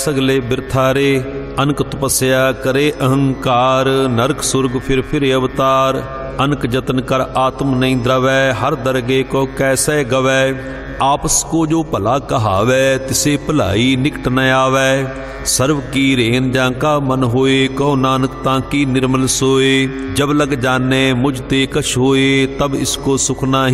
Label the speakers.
Speaker 1: सगले बिरथारे अनक तपस्या करे अहंकार, नरक सुरग फिर अवतार। अनक जतन कर आत्म नहीं द्रवै, हर दरगे को कैसे गवै। आपस को जो भला कहावै, तिसे भलाई निकट न आवै। सर्व की रेन जांका मन होए, कहो नानक तांकी निर्मल सोए। जब लग जाने मुझ ते कछ होए, तब इसको सुख नाही